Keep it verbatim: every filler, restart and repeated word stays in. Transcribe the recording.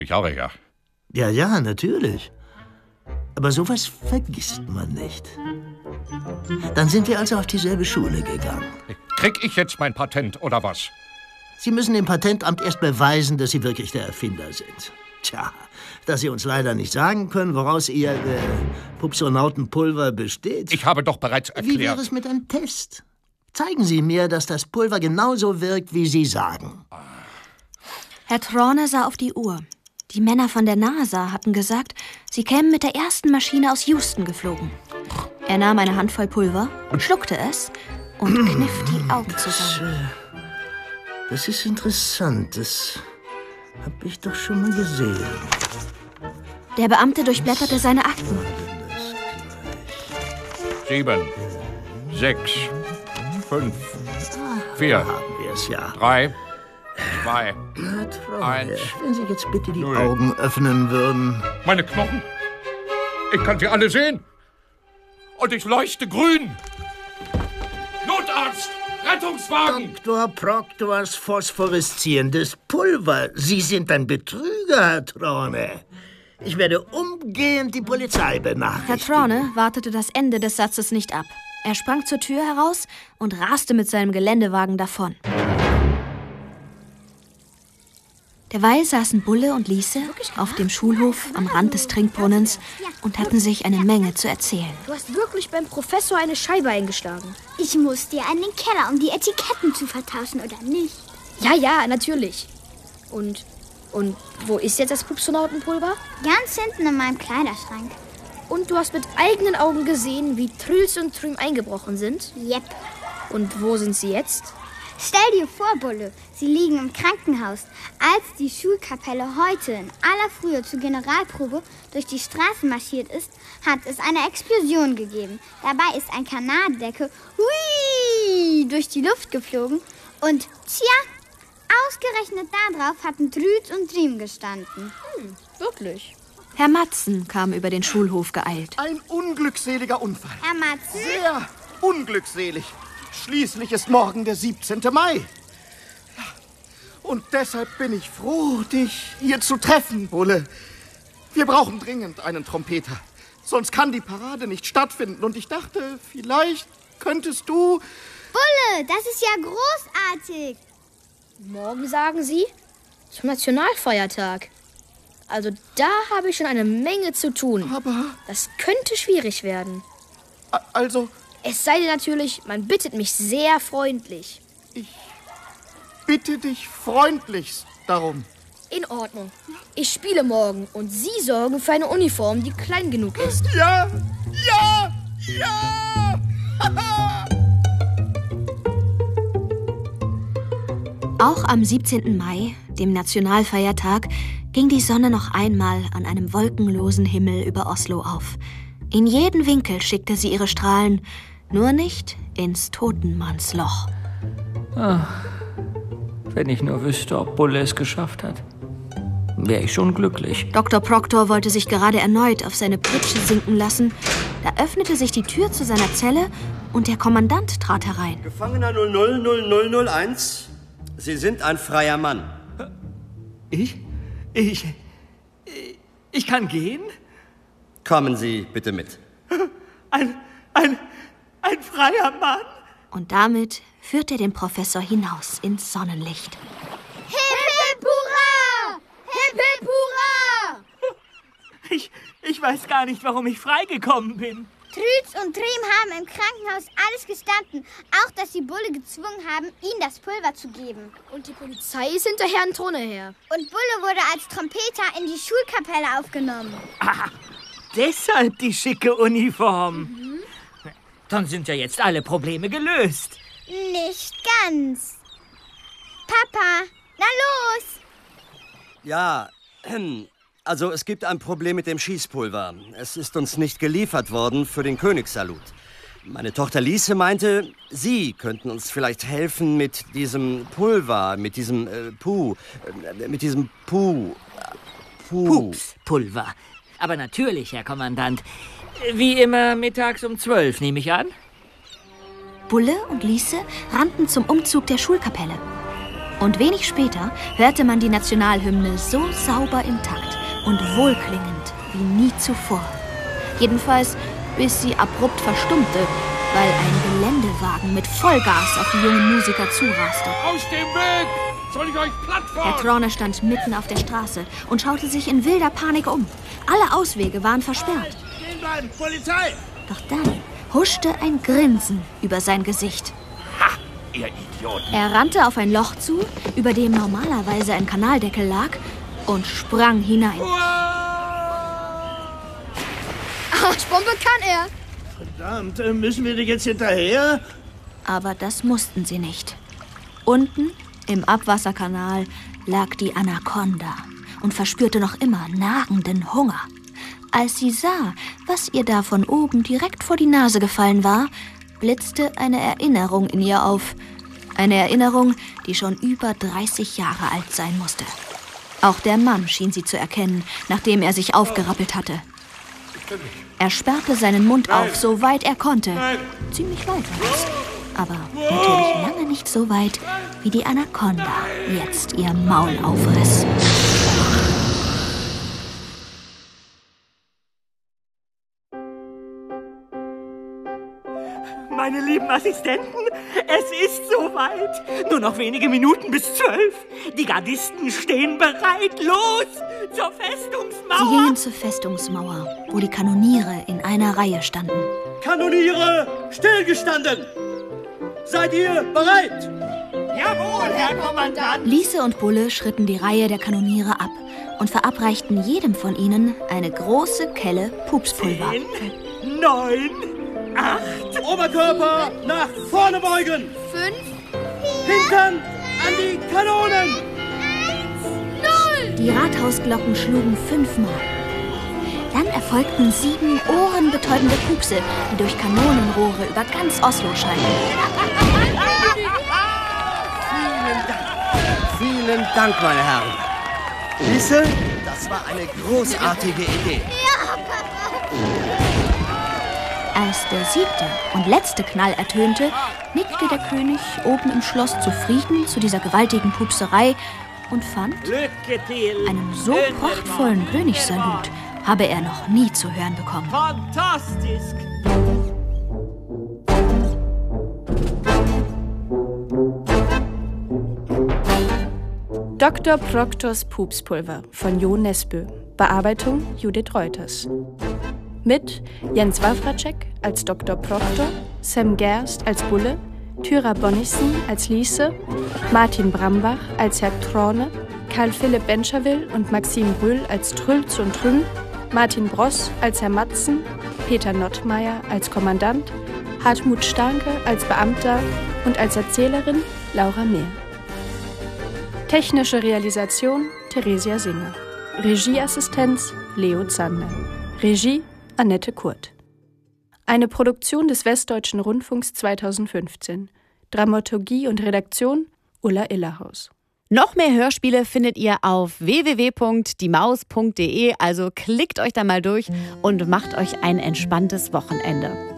Ich auch, ja. Ja, ja, natürlich. Aber sowas vergisst man nicht. Dann sind wir also auf dieselbe Schule gegangen. Krieg ich jetzt mein Patent, oder was? Sie müssen dem Patentamt erst beweisen, dass Sie wirklich der Erfinder sind. Tja, dass Sie uns leider nicht sagen können, woraus Ihr äh, Pupsonautenpulver besteht. Ich habe doch bereits erklärt... Wie wäre es mit einem Test? Zeigen Sie mir, dass das Pulver genauso wirkt, wie Sie sagen. Herr Throne sah auf die Uhr. Die Männer von der NASA hatten gesagt, sie kämen mit der ersten Maschine aus Houston geflogen. Er nahm eine Handvoll Pulver, schluckte es und kniff die Augen zusammen. Das ist interessant. Das habe ich doch schon mal gesehen. Der Beamte durchblätterte seine Akten. Sieben, sechs, fünf, vier, haben wir es ja. drei, zwei, eins. Wenn Sie jetzt bitte die null. Augen öffnen würden. Meine Knochen. Ich kann sie alle sehen. Und ich leuchte grün. Notarzt! Rettungswagen! Doktor Proctors phosphoreszierendes Pulver. Sie sind ein Betrüger, Herr Throne. Ich werde umgehend die Polizei benachrichtigen. Herr Throne wartete das Ende des Satzes nicht ab. Er sprang zur Tür heraus und raste mit seinem Geländewagen davon. Derweil saßen Bulle und Liese auf dem Schulhof am Rand des Trinkbrunnens und hatten sich eine Menge zu erzählen. Du hast wirklich beim Professor eine Scheibe eingeschlagen. Ich musste ja in den Keller, um die Etiketten zu vertauschen, oder nicht? Ja, ja, natürlich. Und, und wo ist jetzt das Pupsonautenpulver? Ganz hinten in meinem Kleiderschrank. Und du hast mit eigenen Augen gesehen, wie Trüls und Trüm eingebrochen sind? Yep. Und wo sind sie jetzt? Stell dir vor, Bulle, sie liegen im Krankenhaus. Als die Schulkapelle heute in aller Frühe zur Generalprobe durch die Straßen marschiert ist, hat es eine Explosion gegeben. Dabei ist ein Kanaldeckel hui, durch die Luft geflogen und tja, ausgerechnet darauf hatten Trüd und Triem gestanden. Hm, wirklich? Herr Matzen kam über den Schulhof geeilt. Ein unglückseliger Unfall. Herr Matzen? Sehr unglückselig. Schließlich ist morgen der siebzehnte Mai. Und deshalb bin ich froh, dich hier zu treffen, Bulle. Wir brauchen dringend einen Trompeter. Sonst kann die Parade nicht stattfinden. Und ich dachte, vielleicht könntest du... Bulle, das ist ja großartig. Morgen, sagen Sie? Zum Nationalfeiertag. Also da habe ich schon eine Menge zu tun. Aber... Das könnte schwierig werden. Also... Es sei denn natürlich, man bittet mich sehr freundlich. Ich bitte dich freundlichst darum. In Ordnung. Ich spiele morgen und Sie sorgen für eine Uniform, die klein genug ist. Ja, ja, ja! Auch am siebzehnten Mai, dem Nationalfeiertag, ging die Sonne noch einmal an einem wolkenlosen Himmel über Oslo auf. In jeden Winkel schickte sie ihre Strahlen, nur nicht ins Totenmannsloch. Ach, wenn ich nur wüsste, ob Bulle es geschafft hat, wäre ich schon glücklich. Doktor Proctor wollte sich gerade erneut auf seine Pritsche sinken lassen. Da öffnete sich die Tür zu seiner Zelle und der Kommandant trat herein. Gefangener null null null null null eins, Sie sind ein freier Mann. Ich? Ich... Ich kann gehen? Kommen Sie bitte mit. Ein... ein... ein freier Mann? Und damit führt er den Professor hinaus ins Sonnenlicht. Hip, hip, hurra! Hip, hip, hurra! Ich, ich weiß gar nicht, warum ich freigekommen bin. Trütz und Triem haben im Krankenhaus alles gestanden. Auch, dass die Bulle gezwungen haben, ihnen das Pulver zu geben. Und die Polizei ist hinter Herrn Throne her. Und Bulle wurde als Trompeter in die Schulkapelle aufgenommen. Ah, deshalb die schicke Uniform. Mhm. Dann sind ja jetzt alle Probleme gelöst. Nicht ganz. Papa, na los! Ja, also es gibt ein Problem mit dem Schießpulver. Es ist uns nicht geliefert worden für den Königssalut. Meine Tochter Liese meinte, Sie könnten uns vielleicht helfen mit diesem Pulver, mit diesem äh, Puh, äh, mit diesem Puh. Puh. Pupspulver. Aber natürlich, Herr Kommandant. Wie immer mittags um zwölf, nehme ich an. Bulle und Liese rannten zum Umzug der Schulkapelle. Und wenig später hörte man die Nationalhymne so sauber im Takt und wohlklingend wie nie zuvor. Jedenfalls, bis sie abrupt verstummte, weil ein Geländewagen mit Vollgas auf die jungen Musiker zuraste. Aus dem Weg! Soll ich euch platt fahren? Herr Trawner stand mitten auf der Straße und schaute sich in wilder Panik um. Alle Auswege waren versperrt. Stehen bleiben, Polizei! Doch dann huschte ein Grinsen über sein Gesicht. Ha, ihr Idioten! Er rannte auf ein Loch zu, über dem normalerweise ein Kanaldeckel lag, und sprang hinein. Arschbombe kann er! Verdammt, äh, müssen wir dir jetzt hinterher? Aber das mussten sie nicht. Unten im Abwasserkanal lag die Anaconda und verspürte noch immer nagenden Hunger. Als sie sah, was ihr da von oben direkt vor die Nase gefallen war, blitzte eine Erinnerung in ihr auf. Eine Erinnerung, die schon über dreißig Jahre alt sein musste. Auch der Mann schien sie zu erkennen, nachdem er sich aufgerappelt hatte. Er sperrte seinen Mund auf, so weit er konnte. Ziemlich weit war es. Aber natürlich lange nicht so weit, wie die Anaconda jetzt ihr Maul aufriss. Meine lieben Assistenten, es ist soweit. Nur noch wenige Minuten bis zwölf. Die Gardisten stehen bereit. Los zur Festungsmauer. Sie gingen zur Festungsmauer, wo die Kanoniere in einer Reihe standen. Kanoniere, stillgestanden! Seid ihr bereit? Jawohl, Herr Kommandant! Liese und Bulle schritten die Reihe der Kanoniere ab und verabreichten jedem von ihnen eine große Kelle Pupspulver. Zehn, neun, acht. Oberkörper nach vorne beugen! Fünf, Hintern an die Kanonen! Die Rathausglocken schlugen fünfmal. Dann erfolgten sieben ohrenbetäubende Pupse, die durch Kanonenrohre über ganz Oslo schallen. Vielen Dank. Vielen Dank, meine Herren. Lise, das war eine großartige Idee. Als der siebte und letzte Knall ertönte, nickte der König oben im Schloss zufrieden zu dieser gewaltigen Pupserei und fand, einen so prachtvollen Königssalut habe er noch nie zu hören bekommen. Fantastisch. Doktor Proktors Pupspulver von Jo Nesbø. Bearbeitung Judith Reuters. Mit Jens Wawracek als Doktor Proktor, Sam Gerst als Bulle, Thyra Bonnichsen als Liese, Martin Brambach als Herr Trawner, Karl Philipp Bencherwill und Maxim Brühl als Trülz und Trünn, Martin Bross als Herr Matzen, Peter Nottmeier als Kommandant, Hartmut Starke als Beamter und als Erzählerin Laura Mehr. Technische Realisation Theresia Singer. Regieassistenz Leo Zander. Regie Annette Kurt. Eine Produktion des Westdeutschen Rundfunks zweitausendfünfzehn. Dramaturgie und Redaktion Ulla Illerhaus. Noch mehr Hörspiele findet ihr auf w w w punkt die maus punkt de, also klickt euch da mal durch und macht euch ein entspanntes Wochenende.